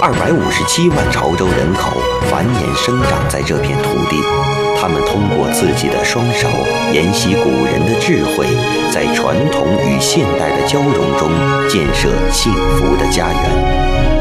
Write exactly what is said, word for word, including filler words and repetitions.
二百五十七万潮州人口繁衍生长在这片土地，他们通过自己的双手沿袭古人的智慧，在传统与现代的交融中建设幸福的家园。